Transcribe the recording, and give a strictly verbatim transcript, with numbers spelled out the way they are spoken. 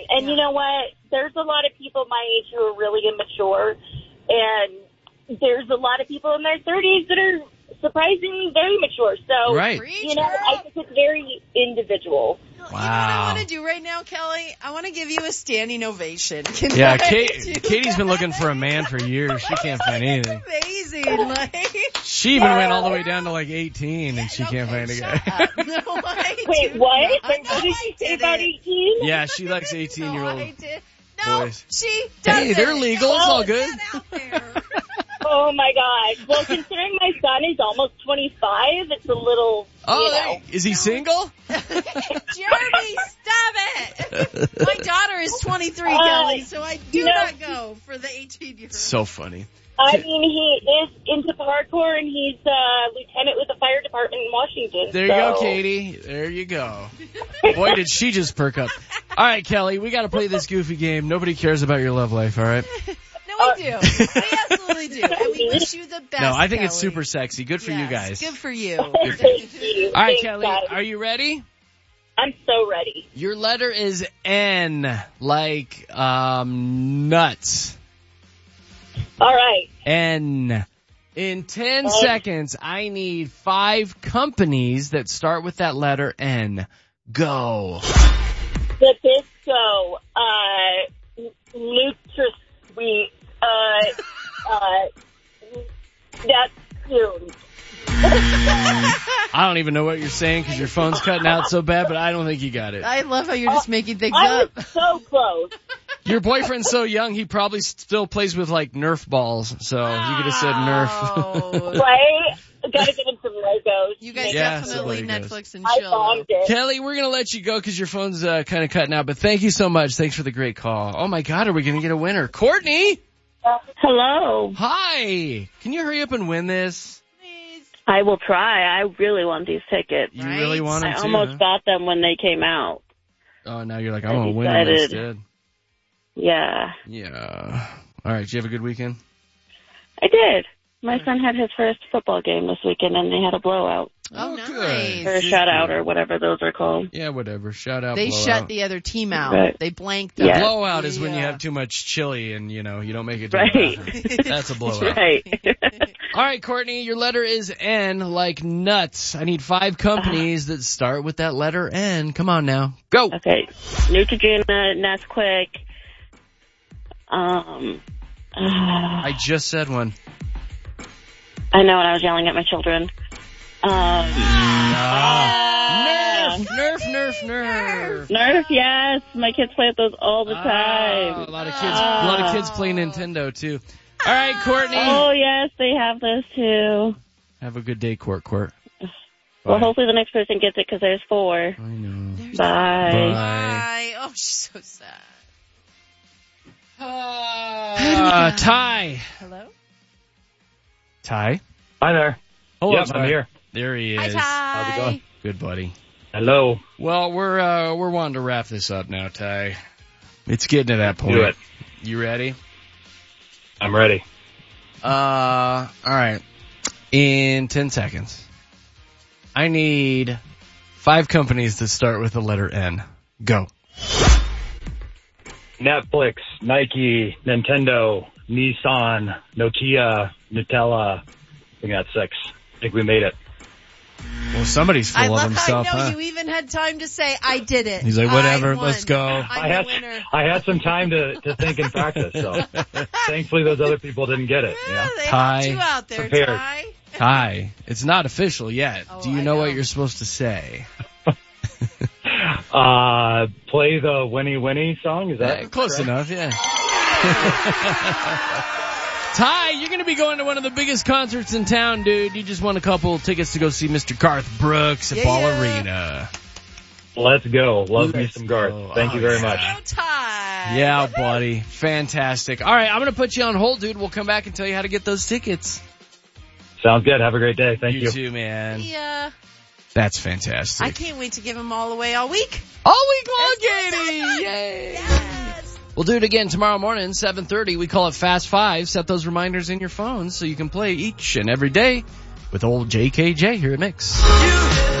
And yeah. you know what? There's a lot of people my age who are really immature, and there's a lot of people in their thirties that are surprisingly very mature. So, Right. you know, I think it's very individual. Wow. You know what I Wow. want to do right now, Kelly? I want to give you a standing ovation. Can Yeah, I Kate, do Katie's been that? looking for a man for years. She can't find anything. Amazing. Like, She even went all the way down to like eighteen, and she can't okay, find a shut guy. up. No, I Wait, do what? not. What No, did you I say about didn't. eighteen? Yeah, she likes No, eighteen-year-old I did. No, boys. she doesn't. Hey, they're legal. It's all good. Get out there. Oh, my gosh. Well, considering my son is almost twenty-five, it's a little, Oh, you know. hey, is he single? Jeremy, stop it. My daughter is twenty-three, Uh, Kelly, so I do no. not go for the eighteen-year-old. So funny. I mean, he is into parkour, and he's a lieutenant with the fire department in Washington. There you so. go, Katie. There you go. Boy, did she just perk up. All right, Kelly, we got to play this goofy game. Nobody cares about your love life, all right? No, we do. We absolutely do. And we wish you the best, No, I think it's Kelly. super sexy. Good for Yes, you guys. Good for you. Thank you. All right, Thanks, Kelly, guys. are you ready? I'm so ready. Your letter is N, like um nuts. All right. N. In ten Oh. seconds, I need five companies that start with that letter N. Go. The Bisco, uh, NutraSweet, uh, uh, that's soon. I don't even know what you're saying because your phone's cutting out so bad, but I don't think you got it. I love how you're just making things I up. was so close. Your boyfriend's so young, he probably still plays with, like, Nerf balls, so you could have said Nerf. Oh. Right? Gotta get him some Legos. You guys Yeah, definitely some Legos. Netflix and I chill. bombed it. Kelly, we're going to let you go because your phone's uh, kind of cutting out, but thank you so much. Thanks for the great call. Oh, my God, are we going to get a winner? Courtney! Hello. Hi! Can you hurry up and win this? Please. I will try. I really want these tickets. You Right? really want them I to? almost huh? bought them when they came out. Oh, now you're like, I'm I going to win them decided- instead. Yeah, Yeah. All right, did you have a good weekend? I did. My son had his first football game this weekend, and they had a blowout. Oh, Oh, nice. good. Or a Good shutout, deal. or whatever those are called. Yeah, whatever. Shout out. They blowout. shut the other team out. Right. They blanked them. Yeah. Blowout is when you Yeah. have too much chili and, you know, you don't make it to Right. the bathroom. That's a blowout. Right. All right, Courtney, your letter is N, like nuts. I need five companies that start with that letter N. Come on now. Go. Okay. Neutrogena, Nesquik. Um, uh, I just said one. I know, and I was yelling at my children. Um, Ah. Nerf, Nerf, Nerf, Nerf. Nerf, yes. My kids play with those all the Ah, time. a lot of kids, a lot of kids play Nintendo too. All right, Courtney. Oh, yes, they have those too. Have a good day, Court, Court. Well, Bye. hopefully the next person gets it because there's four. I know. Bye. Bye. Bye. Oh, she's so sad. Uh, Ty. Hello? Ty. Hi there. Hello, Yep, Ty. I'm here. There he Hi, is. Ty. How's it going? Good buddy. Hello. Well, we're uh, we're wanting to wrap this up now, Ty. It's getting to that point. Do it. You ready? I'm ready. Uh, all right. In ten seconds, I need five companies that start with the letter N. Go. Netflix, Nike, Nintendo, Nissan, Nokia, Nutella. I think that's six. I think we made it. Well, somebody's full I of love himself, how I know huh? you even had time to say, I did it. He's like, whatever, I won. let's go. I'm I the had winner. I had some time to, to think and practice, so thankfully those other people didn't get it. Yeah, Yeah. they Ty. helped you out there, Prepared. Ty. Ty, it's not official yet. Oh, Do you I know, know. what you're supposed to say? Uh, play the Winnie Winnie song. Is that Yeah, close correct? enough, yeah. Ty, you're going to be going to one of the biggest concerts in town, dude. You just won a couple tickets to go see Mister Garth Brooks at Yeah, Ball yeah. Arena. Let's go. Love me Let's some Garth. go. Thank you Oh, very yeah. much. Oh, Ty. Yeah, buddy. Fantastic. All right, I'm going to put you on hold, dude. We'll come back and tell you how to get those tickets. Sounds good. Have a great day. Thank you. You too, man. Yeah. That's fantastic. I can't wait to give them all away all week. All week long, It's so Katie! fun. Yay! Yes. We'll do it again tomorrow morning, seven thirty. We call it Fast Five. Set those reminders in your phone so you can play each and every day with old J K J here at Mix.